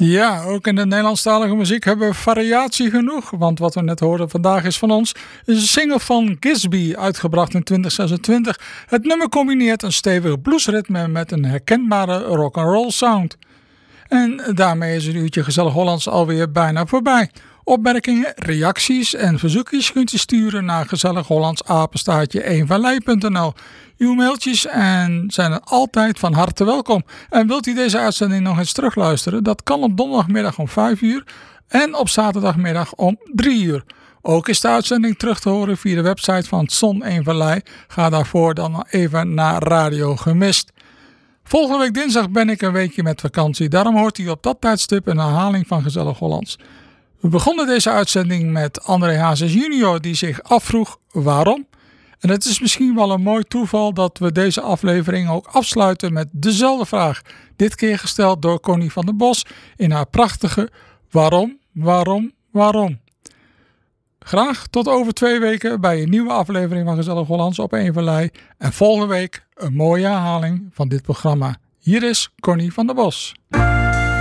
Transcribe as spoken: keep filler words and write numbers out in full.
Ja, ook in de Nederlandstalige muziek hebben we variatie genoeg. Want wat we net hoorden vandaag is van ons is een single van Gisby, uitgebracht in twintig zesentwintig. Het nummer combineert een stevig bluesritme met een herkenbare rock'n'roll sound. En daarmee is het uurtje Gezellig Hollands alweer bijna voorbij. Opmerkingen, reacties en verzoekjes kunt u sturen naar gezellighollandsapenstaartje een vallei punt n l. Uw mailtjes en zijn er altijd van harte welkom. En wilt u deze uitzending nog eens terugluisteren? Dat kan op donderdagmiddag om vijf uur en op zaterdagmiddag om drie uur. Ook is de uitzending terug te horen via de website van Zon een Vallei. Ga daarvoor dan even naar Radio Gemist. Volgende week dinsdag ben ik een weekje met vakantie. Daarom hoort u op dat tijdstip een herhaling van Gezellig Hollands. We begonnen deze uitzending met André Hazes junior die zich afvroeg waarom. En het is misschien wel een mooi toeval dat we deze aflevering ook afsluiten met dezelfde vraag. Dit keer gesteld door Connie van der Bos in haar prachtige Waarom, waarom, waarom. Graag tot over twee weken bij een nieuwe aflevering van Gezellig Hollands op een Vallei. En volgende week een mooie herhaling van dit programma. Hier is Connie van der Bos.